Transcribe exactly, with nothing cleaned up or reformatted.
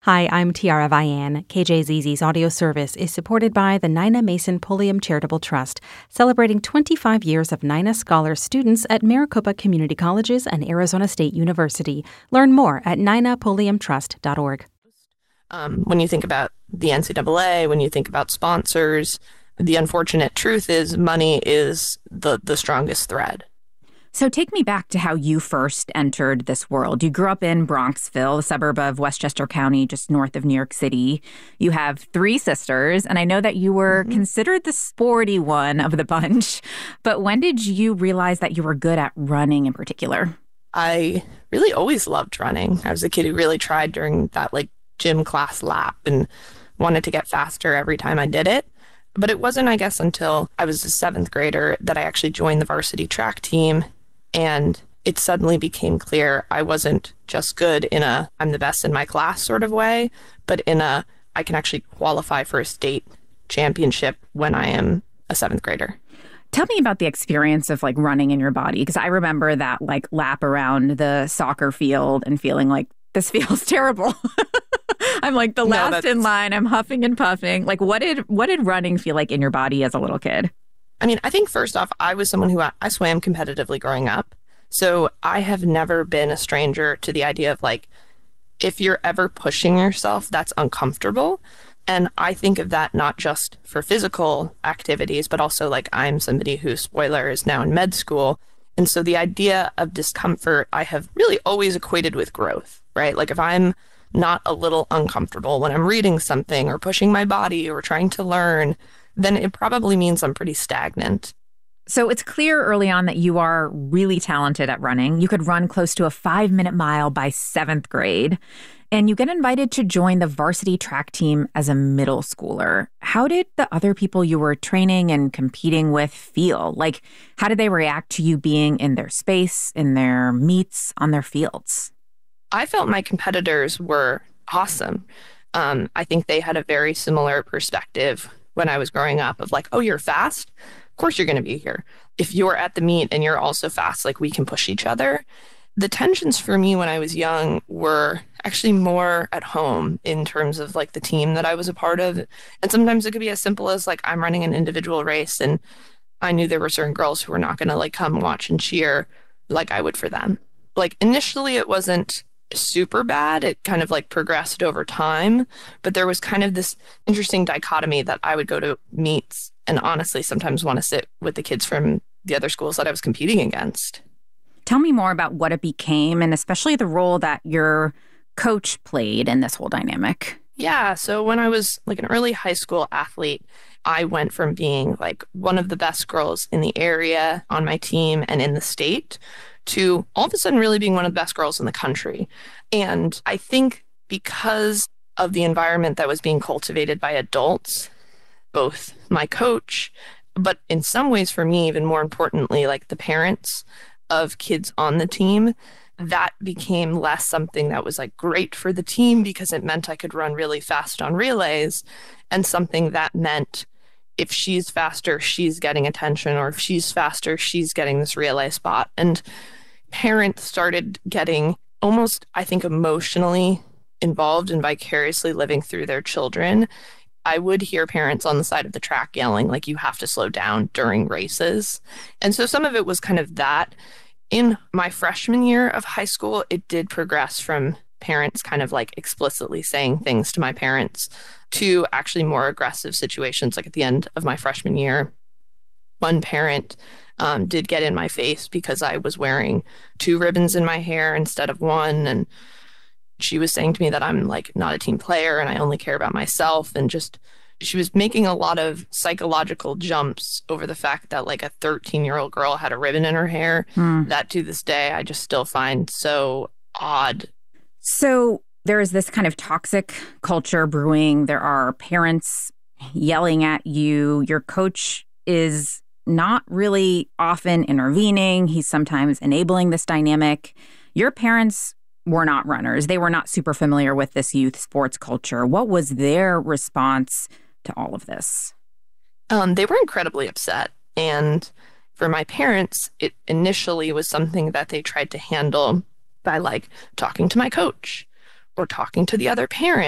Hi, I'm Tiara Vian. K J Z Z's audio service is supported by the Nina Mason Pulliam Charitable Trust, celebrating twenty-five years of Nina Scholar students at Maricopa Community Colleges and Arizona State University. Learn more at nina pulliam trust dot org. Um, when you think about the N C double A, when you think about sponsors, the unfortunate truth is money is the, the strongest thread. So take me back to how you first entered this world. You grew up in Bronxville, a suburb of Westchester County, just north of New York City. You have three sisters, and I know that you were mm-hmm. considered the sporty one of the bunch. But when did you realize that you were good at running in particular? I really always loved running. I was a kid who really tried during that like gym class lap and wanted to get faster every time I did it. But it wasn't, I guess, until I was a seventh grader that I actually joined the varsity track team. And it suddenly became clear I wasn't just good in a I'm the best in my class sort of way, but in a I can actually qualify for a state championship when I am a seventh grader. Tell me about the experience of like running in your body, because I remember that like lap around the soccer field and feeling like this feels terrible. I'm like the last no, in line. I'm huffing and puffing. Like what did what did running feel like in your body as a little kid? I mean, I think first off, I was someone who I swam competitively growing up. So I have never been a stranger to the idea of like, if you're ever pushing yourself, that's uncomfortable. And I think of that not just for physical activities, but also like I'm somebody who, spoiler, is now in med school. And so the idea of discomfort, I have really always equated with growth, right? Like if I'm not a little uncomfortable when I'm reading something or pushing my body or trying to learn, then it probably means I'm pretty stagnant. So it's clear early on that you are really talented at running. You could run close to a five-minute mile by seventh grade, and you get invited to join the varsity track team as a middle schooler. How did the other people you were training and competing with feel? Like, how did they react to you being in their space, in their meets, on their fields? I felt my competitors were awesome. Um, I think they had a very similar perspective when I was growing up of like, oh, you're fast? Of course you're going to be here. If you're at the meet and you're also fast, like we can push each other. The tensions for me when I was young were actually more at home in terms of like the team that I was a part of. And sometimes it could be as simple as like I'm running an individual race and I knew there were certain girls who were not going to like come watch and cheer like I would for them. Like initially it wasn't super bad. It kind of like progressed over time, but there was kind of this interesting dichotomy that I would go to meets and honestly sometimes want to sit with the kids from the other schools that I was competing against. Tell me more about what it became and especially the role that your coach played in this whole dynamic. Yeah, so when I was like an early high school athlete, I went from being like one of the best girls in the area on my team and in the state to all of a sudden really being one of the best girls in the country. And I think because of the environment that was being cultivated by adults, both my coach, but in some ways for me, even more importantly, like the parents of kids on the team, that became less something that was like great for the team because it meant I could run really fast on relays, and something that meant if she's faster, she's getting attention, or if she's faster, she's getting this relay spot. And parents started getting almost, I think, emotionally involved and vicariously living through their children. I would hear parents on the side of the track yelling, like, you have to slow down during races. And so some of it was kind of that. In my freshman year of high school, it did progress from parents kind of like explicitly saying things to my parents to actually more aggressive situations. Like at the end of my freshman year, one parent um, did get in my face because I was wearing two ribbons in my hair instead of one. And she was saying to me that I'm like not a team player and I only care about myself. And just, she was making a lot of psychological jumps over the fact that like a thirteen year old girl had a ribbon in her hair. Mm. That to this day, I just still find so odd. So there is this kind of toxic culture brewing. There are parents yelling at you. Your coach is not really often intervening. He's sometimes enabling this dynamic. Your parents were not runners. They were not super familiar with this youth sports culture. What was their response to all of this? Um, they were incredibly upset. And for my parents, it initially was something that they tried to handle by like talking to my coach or talking to the other parent.